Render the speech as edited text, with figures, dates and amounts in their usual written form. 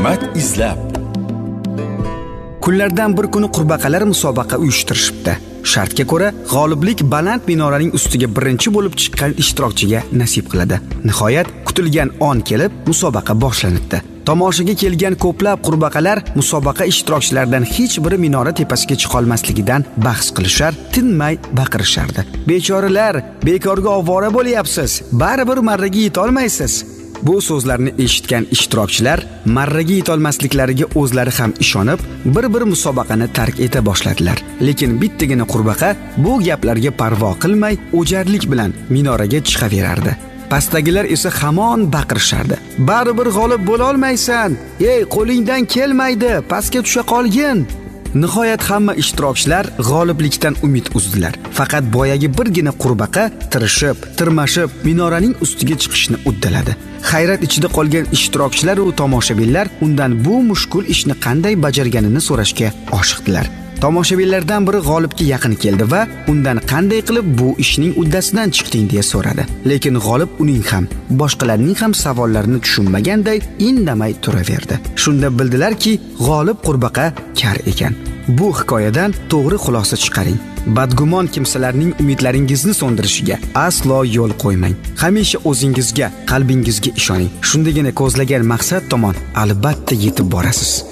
hikmat izlab. Kunlardan bir kuni qurbaqalar musobaqa uyushtirishibdi. Shartga ko'ra, g'oliblik baland minoraning ustiga birinchi bo'lib chiqqan ishtirokchiga nasib qiladi. Nihoyat kutilgan on kelib, musobaqa boshlanibdi. Tomoshaga kelgan ko'plab qurbaqalar musobaqa ishtirokchilaridan hech biri minora tepasiga chiqa olmasligidan bahs qilishar, tinmay baqirishardi. Bechoralar, bekorga ovora bo'lyapsiz. Baribir marraga yeta olmaysiz. Bu so'zlarni eshitgan ishtirokchilar marraga yetolmasliklariga o'zlari ham ishonib, bir musobaqani tark eta boshladilar. Lekin bittagina qurbaqa bu gaplarga parvo qilmay, o'jarlik bilan minoraga chiqaverardi. Pastdagilar esa hamon baqirishardi. Baribir g'olib bo'la olmaysan. Ey, qo'lingdan kelmaydi, pastga tusha qolgin. Nihoyat hamma ishtirokchilar g'oliblikdan umid uzdilar. Faqat boyagi birgina qurbaqa tirmashib minoraning ustiga chiqishni uddaladi. Hayrat ichida qolgan ishtirokchilar va tomoshabinlar undan bu mushkul ishni qanday bajarganini so'rashga oshiqdilar. Tomoshabinlardan biri g'olibga yaqin keldi va undan qanday qilib bu ishning uddasidan chiqding deya so'radi. Lekin g'olib uning ham, boshqalarning ham savollarini tushunmaganday indamay turaverdi. Shunda bildilarki, g'olib qurbaqa kar ekan. Bu hikoyadan to'g'ri xulosa chiqaring. Badgumon kimsalarning umidlaringizni so'ndirishiga aslo yo'l qo'ymang. Hamisha o'zingizga, qalbingizga ishoning. Shundagina ko'zlagan maqsad tomon albatta yetib borasiz.